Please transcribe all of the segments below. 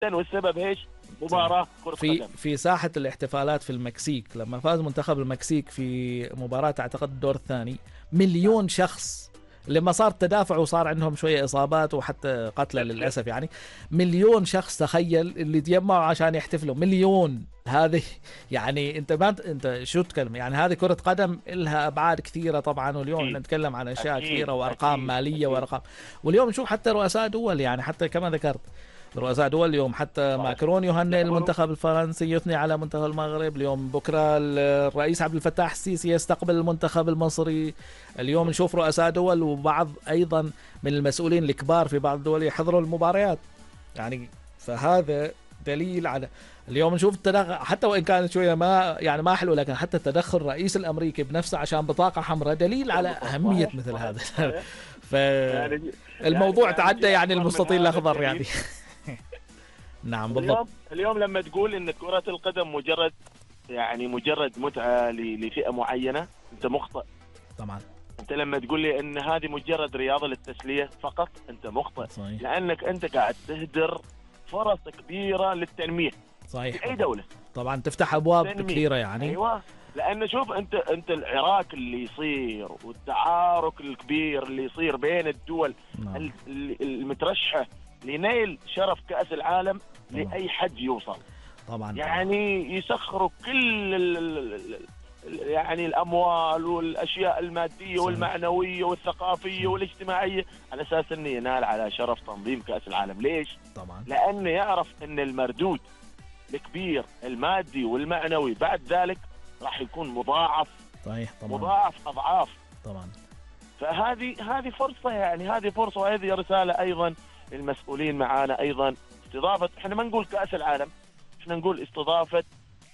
جدا، والسبب ايش؟ مباراة كرة قدم. في ساحة الاحتفالات في المكسيك لما فاز منتخب المكسيك في مباراة اعتقد الدور الثاني، مليون شخص، لما صار تدافع وصار عندهم شوية إصابات وحتى قتلى للأسف يعني، مليون شخص تخيل اللي تجمعوا عشان يحتفلوا، مليون. هذه يعني انت شو تتكلم يعني، هذه كرة قدم لها أبعاد كثيرة طبعا، واليوم أكيد. نتكلم عن أشياء أكيد. كثيرة وأرقام أكيد. مالية أكيد. وأرقام. واليوم نشوف حتى رؤساء دول، يعني حتى كما ذكرت رؤساء دول اليوم، حتى ماكرون يهنئ المنتخب الفرنسي، يثني على منتخب المغرب. اليوم بكرة الرئيس عبد الفتاح السيسي يستقبل المنتخب المصري. اليوم نشوف رؤساء دول وبعض أيضا من المسؤولين الكبار في بعض الدول يحضروا المباريات يعني. فهذا دليل على اليوم نشوف التدخل، حتى وإن كان شوية ما حلو، لكن حتى التدخل الرئيس الأمريكي بنفسه عشان بطاقة حمراء دليل على أهمية مثل هذا. فالموضوع تعدى يعني المستطيل الأخضر يعني. نعم بالضبط. اليوم لما تقول ان كرة القدم مجرد متعة لفئة معينة، انت مخطئ طبعا. انت لما تقول لي ان هذه مجرد رياضة للتسلية فقط، انت مخطئ. صحيح. لانك انت قاعد تهدر فرص كبيرة للتنمية. صحيح. في اي دولة طبعا تفتح ابواب تنمية. كثيرة يعني. ايوه، لان شوف انت العراك اللي يصير والتعارك الكبير اللي يصير بين الدول المترشحة لنيل شرف كأس العالم لأي حد يوصل طبعا. يعني يسخروا كل يعني الأموال والأشياء المادية والمعنوية والثقافية والاجتماعية على أساس أنه ينال على شرف تنظيم كأس العالم. ليش؟ طبعا لأنه يعرف أن المردود الكبير المادي والمعنوي بعد ذلك راح يكون مضاعف. صحيح طبعا. مضاعف أضعاف طبعا. فهذه فرصة، يعني هذه فرصة، وهذه رسالة أيضا للمسؤولين معانا أيضا. استضافة، احنا ما نقول كأس العالم، احنا نقول استضافة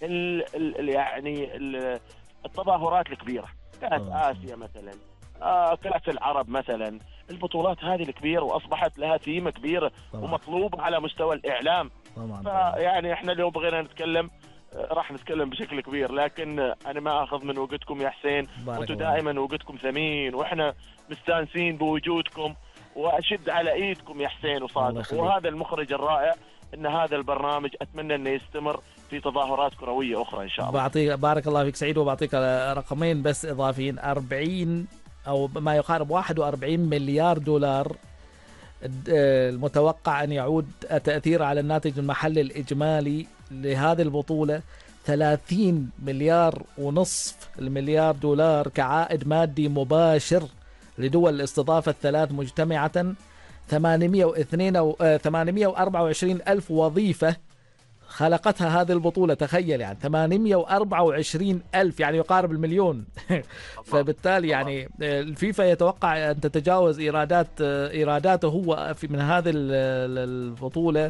التظاهرات الكبيرة، كأس آسيا مثلا، كأس العرب مثلا، البطولات هذه الكبيرة وأصبحت لها ثيمة كبيرة طبعا. ومطلوبة على مستوى الإعلام طبعا. فيعني احنا اليوم بغينا نتكلم، راح نتكلم بشكل كبير، لكن أنا ما أخذ من وقتكم يا حسين، وأنتم دائما وقتكم ثمين وإحنا مستانسين بوجودكم، وأشد على إيدكم يا حسين وصادق وهذا المخرج الرائع، إن هذا البرنامج أتمنى أنه يستمر في تظاهرات كروية أخرى إن شاء الله. بعطيك بارك الله فيك سعيد، وبعطيك رقمين بس إضافيين، 40 أو ما يقارب 41 مليار دولار المتوقع أن يعود تأثير على الناتج المحلي الإجمالي لهذه البطولة، 30 مليار ونصف المليار دولار كعائد مادي مباشر لدول الاستضافة الثلاث مجتمعة، 824 ألف وظيفة خلقتها هذه البطولة، تخيل يعني 824 ألف، يعني يقارب المليون. فبالتالي يعني الفيفا يتوقع أن تتجاوز إيراداته هو من هذه البطولة،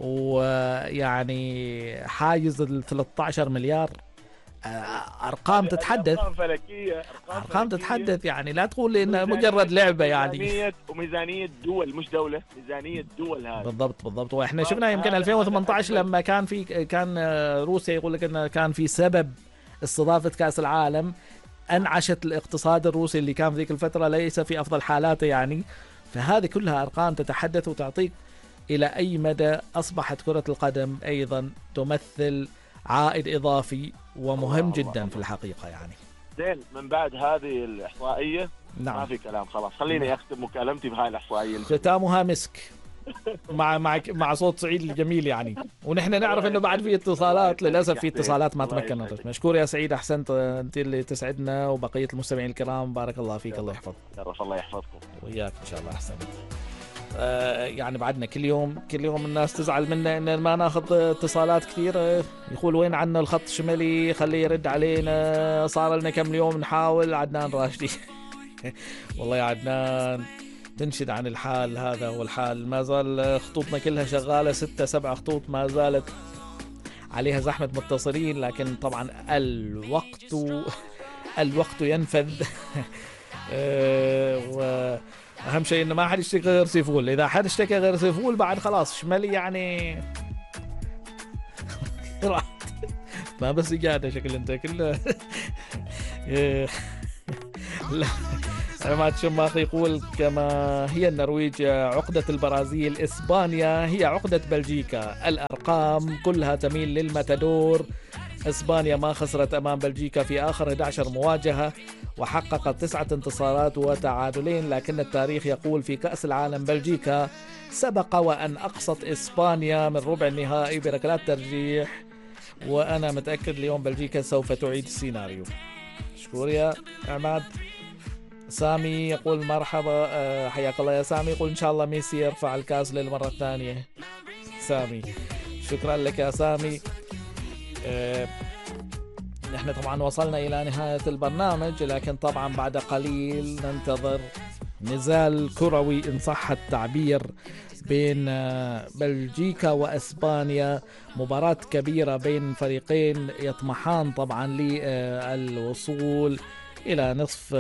ويعني حاجز 13 مليار. أرقام تتحدث، أرقام تتحدث، يعني لا تقول لي إنها مجرد لعبة يعني. وميزانية دول مش دولة، ميزانية دول هذه. بالضبط. وإحنا شفنا يمكن 2018 لما كان روسيا يقول لك إنه كان في سبب استضافة كأس العالم أنعشت الاقتصاد الروسي اللي كان في ذيك الفترة ليس في أفضل حالاته يعني. فهذه كلها أرقام تتحدث وتعطيك إلى أي مدى أصبحت كرة القدم أيضا تمثل عائد إضافي ومهم جدا في الحقيقة يعني. زين، من بعد هذه الإحصائية نعم. ما في كلام، خلاص خليني أختم مكالمتي بهاي الإحصائية. ختامها مسك مع صوت سعيد الجميل يعني، ونحن نعرف انه بعد في اتصالات، للاسف في اتصالات ما تمكنت. مشكور يا سعيد، احسنت، انت اللي تسعدنا وبقية المستمعين الكرام. بارك الله فيك، الله يحفظك. الله يحفظكم وياك ان شاء الله. احسنت. يعني بعدنا كل يوم الناس تزعل منا ان ما ناخذ اتصالات كثير، يقول وين عنا الخط الشمالي، خليه يرد علينا، صار لنا كم يوم نحاول. عدنان راشدي والله يا عدنان تنشد عن الحال هذا، والحال ما زال خطوطنا كلها شغالة، 6-7 خطوط ما زالت عليها زحمة متصلين، لكن طبعا الوقت ينفذ. وأهم شيء إنه ما حد يشتكي غير سيفول، إذا حد اشتكى غير سيفول بعد خلاص شمالي يعني ما بس إجادة شكل أنت كله. عماد شماخ يقول كما هي النرويج عقدة البرازيل، إسبانيا هي عقدة بلجيكا، الأرقام كلها تميل للمتدور. إسبانيا ما خسرت أمام بلجيكا في آخر 11 مواجهة وحققت 9 انتصارات وتعادلين، لكن التاريخ يقول في كأس العالم بلجيكا سبق وأن أقصت إسبانيا من ربع النهائي بركلات ترجيح، وأنا متأكد اليوم بلجيكا سوف تعيد السيناريو. شكرا يا عماد. سامي يقول مرحبا، حياك الله يا سامي. يقول إن شاء الله ميسي يرفع الكاس للمرة الثانية. سامي شكرا لك يا سامي. نحن طبعا وصلنا إلى نهاية البرنامج، لكن طبعا بعد قليل ننتظر نزال كروي إن صح التعبير بين بلجيكا وإسبانيا، مباراة كبيرة بين فريقين يطمحان طبعا للوصول إلى نصف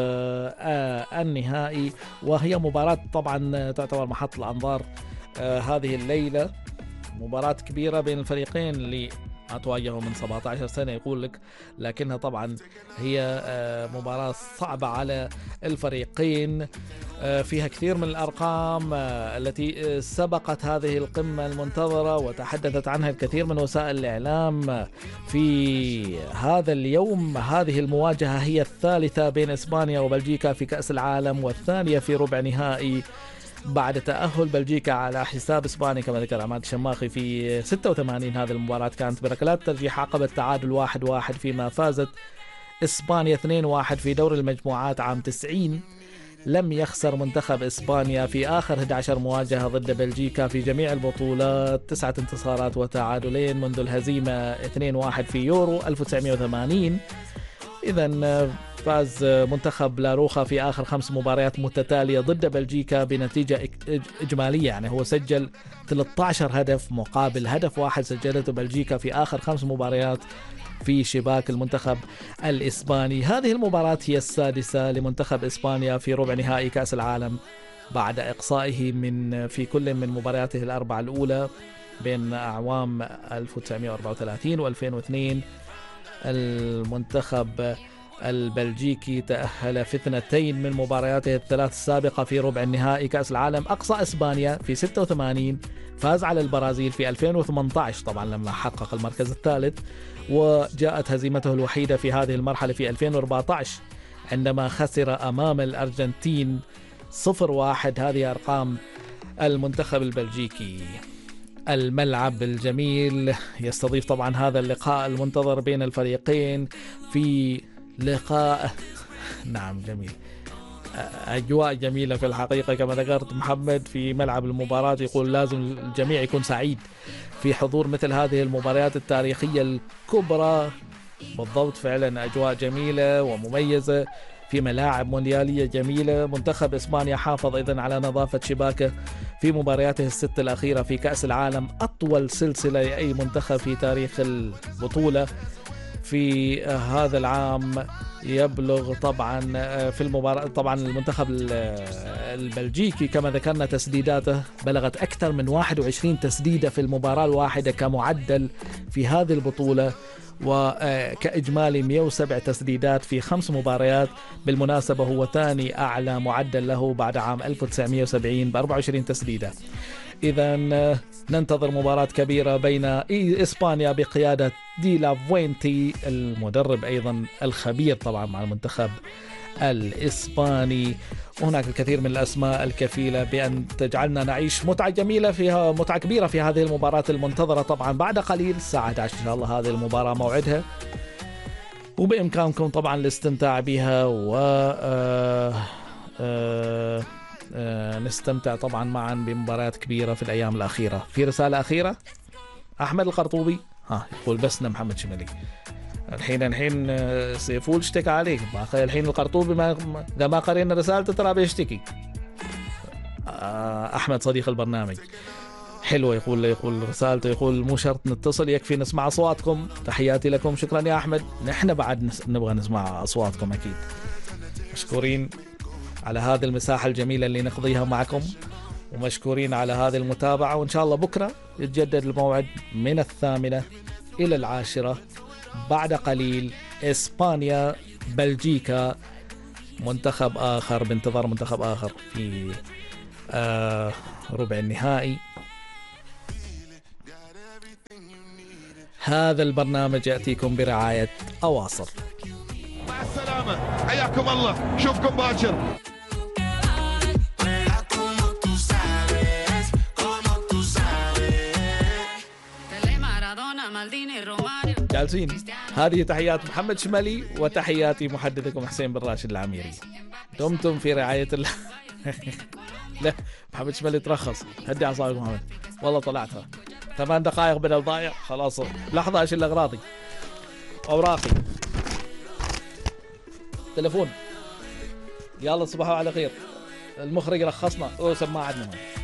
النهائي، وهي مباراة طبعا تعتبر محط الأنظار هذه الليلة. مباراة كبيرة بين الفريقين اللي ما تواجهوا من 17 سنة يقول لك، لكنها طبعا هي مباراة صعبة على الفريقين، فيها كثير من الأرقام التي سبقت هذه القمة المنتظرة وتحدثت عنها الكثير من وسائل الإعلام في هذا اليوم. هذه المواجهة هي الثالثة بين إسبانيا وبلجيكا في كأس العالم، والثانية في ربع نهائي بعد تأهل بلجيكا على حساب إسبانيا كما ذكر عماد الشماخي في 86. هذه المباراة كانت بركلات ترجيح عقب التعادل 1-1، فيما فازت إسبانيا 2-1 في دور المجموعات عام 90. لم يخسر منتخب إسبانيا في آخر 11 مواجهة ضد بلجيكا في جميع البطولات، 9 انتصارات وتعادلين منذ الهزيمة 2-1 في يورو 1980. إذن فاز منتخب لاروخا في آخر 5 مباريات متتالية ضد بلجيكا بنتيجة إجمالية، يعني هو سجل 13 هدف مقابل هدف واحد سجلته بلجيكا في آخر 5 مباريات في شباك المنتخب الإسباني. هذه المباراة هي السادسة لمنتخب إسبانيا في ربع نهائي كأس العالم بعد إقصائه في كل من مبارياته الأربعة الأولى بين أعوام 1934 و2002. المنتخب البلجيكي تأهل في 2 من مبارياته الثلاث السابقة في ربع النهائي كأس العالم، أقصى إسبانيا في 86، فاز على البرازيل في 2018 طبعا لما حقق المركز الثالث، وجاءت هزيمته الوحيدة في هذه المرحلة في 2014 عندما خسر أمام الأرجنتين 0-1. هذه أرقام المنتخب البلجيكي. الملعب الجميل يستضيف طبعا هذا اللقاء المنتظر بين الفريقين في لقاء نعم جميل، أجواء جميلة في الحقيقة كما ذكرت محمد في ملعب المباراة. يقول لازم الجميع يكون سعيد في حضور مثل هذه المباريات التاريخية الكبرى. بالضبط فعلا أجواء جميلة ومميزة في ملاعب مونديالية جميلة. منتخب إسبانيا حافظ إذن على نظافة شباكه في مبارياته الست الأخيرة في كأس العالم، أطول سلسلة لأي منتخب في تاريخ البطولة. في هذا العام يبلغ طبعا في المباراة طبعا المنتخب البلجيكي كما ذكرنا تسديداته بلغت أكثر من 21 تسديدة في المباراة الواحدة كمعدل في هذه البطولة، وكإجمالي 107 تسديدات في 5 مباريات. بالمناسبة هو ثاني أعلى معدل له بعد عام 1970 ب24 تسديدة. إذا ننتظر مباراة كبيرة بين إسبانيا بقيادة دي لافوينتي المدرب أيضا الخبير طبعا مع المنتخب الإسباني، وهناك الكثير من الأسماء الكفيلة بأن تجعلنا نعيش متعة جميلة فيها، متعة كبيرة في هذه المباراة المنتظرة. طبعا بعد قليل الساعة 11 إن شاء الله هذه المباراة موعدها، وبإمكانكم طبعا الاستمتاع بها نستمتع طبعا معا بمباريات كبيرة في الأيام الأخيرة. في رسالة أخيرة أحمد القرطوبي يقول بسنا محمد شمالي الحين سيفول اشتكى عليك الحين القرطوبي ما قرينا رسالته ترى بيشتكي. أحمد صديق البرنامج حلوة يقول رسالته، يقول مو شرط نتصل يكفي نسمع أصواتكم. تحياتي لكم، شكرا يا أحمد. نحن بعد نبغى نسمع أصواتكم أكيد. مشكورين على هذه المساحة الجميلة اللي نقضيها معكم، ومشكورين على هذه المتابعة. وإن شاء الله بكرة يتجدد الموعد من 8 إلى 10 بعد قليل. إسبانيا بلجيكا منتخب آخر، بانتظار منتخب آخر في ربع النهائي. هذا البرنامج يأتيكم برعاية أواصر. مع السلامة، حياكم الله، شوفكم باكر. جالسين. هذه تحيات محمد شمالي وتحياتي محدثكم حسين بن راشد العميري. دمتم في رعاية الله. لا محمد شمالي ترخص، هدي أعصابك محمد، والله طلعتها 8 دقائق بدل ضايع. خلاص لحظة أشيل أغراضي أوراقي تلفون. يلا صباحو على خير. المخرج رخصنا سماعتنا.